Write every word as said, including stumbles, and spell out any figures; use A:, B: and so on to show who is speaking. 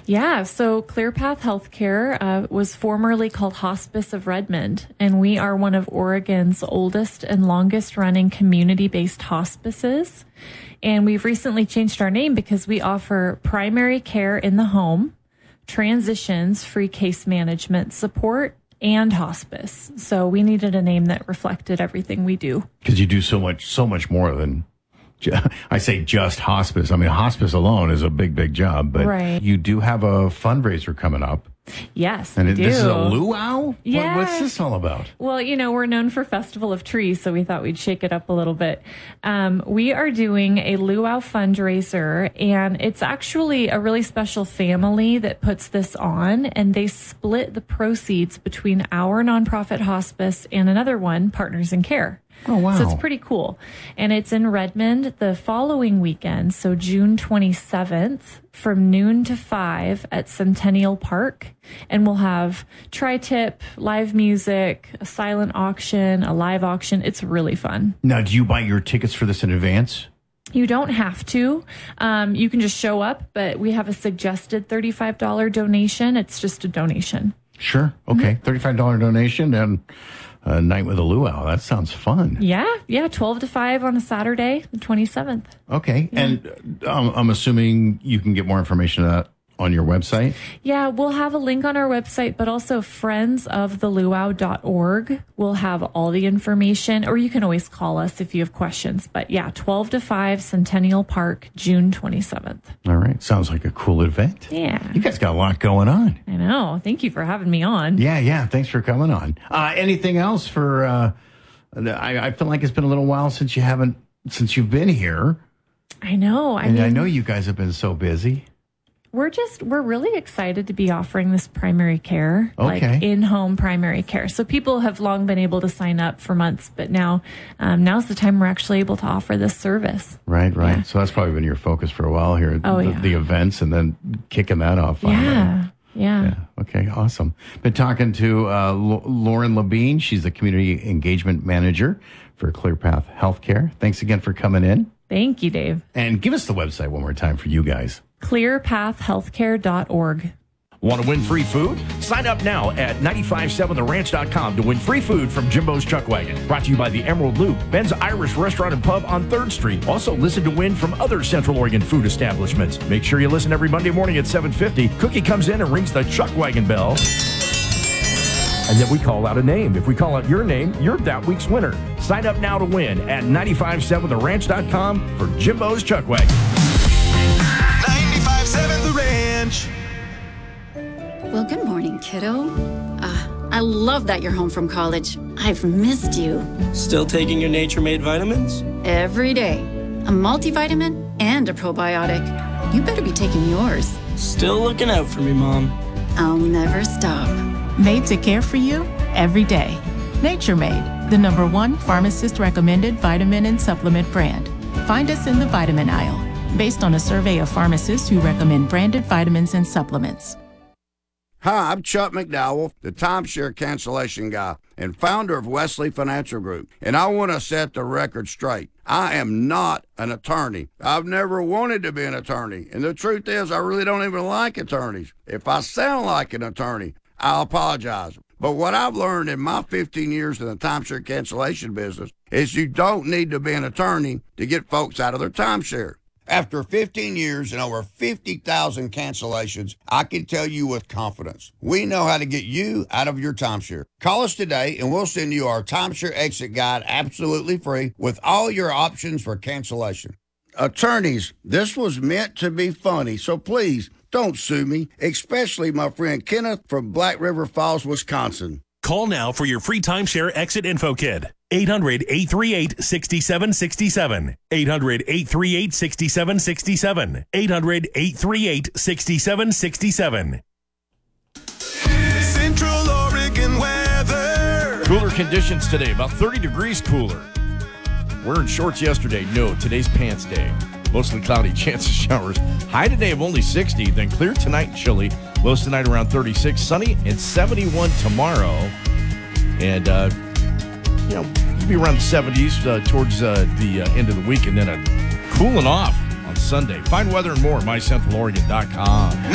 A: Yeah, so ClearPath Healthcare uh, was formerly called Hospice of Redmond, and we are one of Oregon's oldest and longest running community-based hospices. And we've recently changed our name because we offer primary care in the home, transitions, free case management support, and hospice. So we needed a name that reflected everything we do.
B: Because you do so much, so much more than, I say just hospice. I mean, hospice alone is a big, big job, but
A: right.
B: You do have a fundraiser coming up.
A: Yes,
B: and
A: we
B: it,
A: do.
B: This is a luau?
A: Yeah.
B: What, what's this all about?
A: Well, you know, we're known for Festival of Trees, so we thought we'd shake it up a little bit. Um, we are doing a luau fundraiser, and it's actually a really special family that puts this on, and they split the proceeds between our nonprofit hospice and another one, Partners in Care.
B: Oh, wow.
A: So it's pretty cool. And it's in Redmond the following weekend, so June twenty-seventh, from noon to five at Centennial Park. And we'll have tri-tip, live music, a silent auction, a live auction. It's really fun.
B: Now, do you buy your tickets for this in advance?
A: You don't have to. Um, you can just show up, but we have a suggested thirty-five dollars donation. It's just a donation.
B: Sure. Okay. Mm-hmm. thirty-five dollars donation and a night with a luau. That sounds fun.
A: Yeah. Yeah. twelve to five on a Saturday, the twenty-seventh.
B: Okay. Yeah. And um, I'm assuming you can get more information on that on your website?
A: Yeah, we'll have a link on our website, but also friends of the luau dot org will have all the information, or you can always call us if you have questions. But yeah, twelve to five, Centennial Park, June twenty-seventh.
B: All right. Sounds like a cool event.
A: Yeah.
B: You guys got a lot going on.
A: I know. Thank you for having me on.
B: Yeah, yeah. Thanks for coming on. Uh, anything else for, uh, I, I feel like it's been a little while since you haven't, since you've been here.
A: I know. I
B: and
A: mean,
B: I know you guys have been so busy.
A: We're just, we're really excited to be offering this primary care,
B: okay.
A: like in-home primary care. So people have long been able to sign up for months, but now, um, now's the time we're actually able to offer this service.
B: Right, right.
A: Yeah.
B: So that's probably been your focus for a while here,
A: oh,
B: the,
A: yeah.
B: the events and then kicking that off.
A: Yeah, yeah.
B: Yeah. Okay, awesome. Been talking to uh, L- Lauren Labine. She's the Community Engagement Manager for ClearPath Healthcare. Thanks again for coming in.
A: Thank you, Dave.
B: And give us the website one more time for you guys.
A: clear path healthcare dot org.
C: Want to win free food? Sign up now at nine five seven the ranch dot com to win free food from Jimbo's Chuck Wagon. Brought to you by the Emerald Loop, Ben's Irish Restaurant and Pub on third Street. Also listen to win from other Central Oregon food establishments. Make sure you listen every Monday morning at seven fifty. Cookie comes in and rings the Chuck Wagon bell. And then we call out a name. If we call out your name, you're that week's winner. Sign up now to win at nine five seven the ranch dot com for Jimbo's Chuck Wagon.
D: ninety-five seven The Ranch.
E: Well, good morning, kiddo. Uh, I love that you're home from college. I've missed you.
F: Still taking your Nature Made vitamins?
E: Every day. A multivitamin and a probiotic. You better be taking yours.
F: Still looking out for me, Mom.
E: I'll never stop.
G: Made to care for you every day. Nature Made, the number one pharmacist-recommended vitamin and supplement brand. Find us in the vitamin aisle, based on a survey of pharmacists who recommend branded vitamins and supplements.
H: Hi, I'm Chuck McDowell, the timeshare cancellation guy and founder of Wesley Financial Group, and I want to set the record straight. I am not an attorney. I've never wanted to be an attorney, and the truth is I really don't even like attorneys. If I sound like an attorney, I'll apologize. But what I've learned in my fifteen years in the timeshare cancellation business is you don't need to be an attorney to get folks out of their timeshare. After fifteen years and over fifty thousand cancellations, I can tell you with confidence, we know how to get you out of your timeshare. Call us today and we'll send you our timeshare exit guide absolutely free with all your options for cancellation. Attorneys, this was meant to be funny, so please don't sue me, especially my friend Kenneth from Black River Falls, Wisconsin.
I: Call now for your free timeshare exit info kit. eight hundred, eight three eight, six seven six seven. eight hundred, eight three eight, six seven six seven. eight hundred, eight three eight, six seven six seven.
D: Central Oregon weather.
C: Cooler conditions today, about thirty degrees cooler. Wearing shorts yesterday. No, today's pants day. Mostly cloudy, chance of showers. High today of only sixty, then clear tonight and chilly. Lows tonight around thirty-six, sunny and seventy-one tomorrow. And, uh, you know, it'll be around the seventies uh, towards uh, the uh, end of the week, and then a cooling off on Sunday. Find weather and more at my central oregon dot com.